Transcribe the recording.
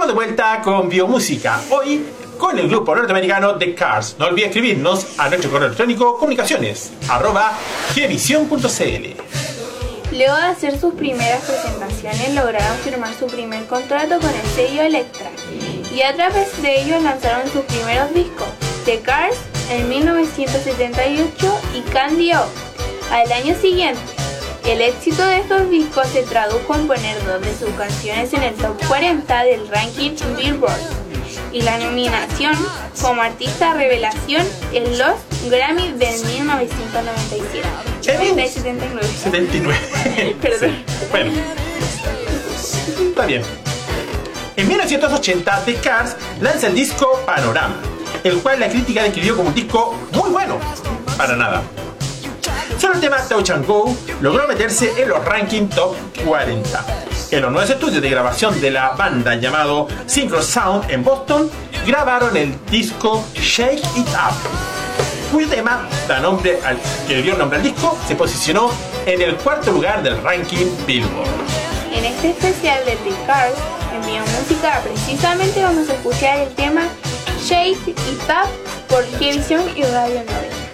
Estamos de vuelta con Biomúsica. Hoy con el grupo norteamericano The Cars. No olvide escribirnos a nuestro correo electrónico comunicaciones@gvisión.cl. Luego de hacer sus primeras presentaciones, lograron firmar su primer contrato con el sello Elektra y a través de ellos lanzaron sus primeros discos, The Cars en 1978 y Candy Up al año siguiente. El éxito de estos discos se tradujo en poner dos de sus canciones en el top 40 del ranking Billboard y la nominación como artista revelación en los Grammy del 1997. 79. 79. Perdón. Sí. Bueno, está bien. En 1980, The Cars lanza el disco Panorama, el cual la crítica describió como un disco muy bueno. Para nada. Solo el tema Touch and Go logró meterse en los rankings top 40. En los nuevos estudios de grabación de la banda llamado Synchro Sound en Boston, grabaron el disco Shake It Up, cuyo tema que le dio nombre al disco se posicionó en el cuarto lugar del ranking Billboard. En este especial de The Cars, en Biomúsica, precisamente vamos a escuchar el tema Shake It Up por Gvisión y Radio 9.